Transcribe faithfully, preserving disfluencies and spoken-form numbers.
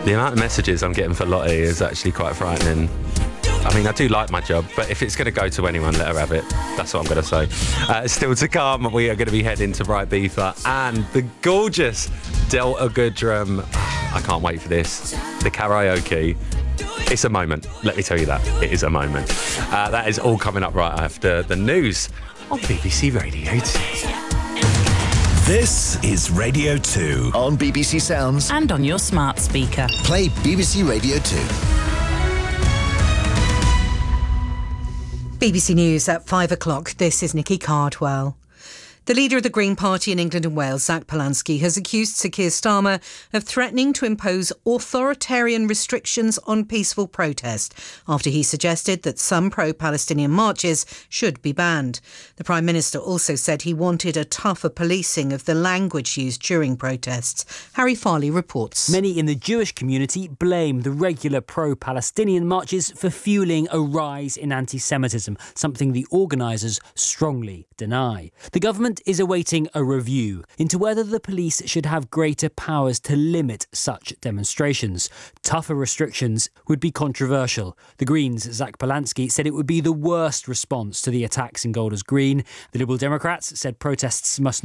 The amount of messages I'm getting for Lottie is actually quite frightening. I mean, I do like my job, but if it's going to go to anyone, let her have it. That's what I'm going to say. Uh, still to come, we are going to be heading to Bright Beaver and the gorgeous Delta Goodrum. I can't wait for this. The karaoke. It's a moment. Let me tell you that. It is a moment. Uh, that is all coming up right after the news on B B C Radio two. This is Radio two. On B B C Sounds. And on your smart speaker. Play B B C Radio two. B B C News at five o'clock. This is Nikki Cardwell. The leader of the Green Party in England and Wales, Zach Polanski, has accused Sir Keir Starmer of threatening to impose authoritarian restrictions on peaceful protest after he suggested that some pro-Palestinian marches should be banned. The Prime Minister also said he wanted a tougher policing of the language used during protests. Harry Farley reports. Many in the Jewish community blame the regular pro-Palestinian marches for fuelling a rise in anti-Semitism, something the organisers strongly deny. The government is awaiting a review into whether the police should have greater powers to limit such demonstrations. Tougher restrictions would be controversial. The Greens' Zach Polanski said it would be the worst response to the attacks in Golders Green. The Liberal Democrats said protests must not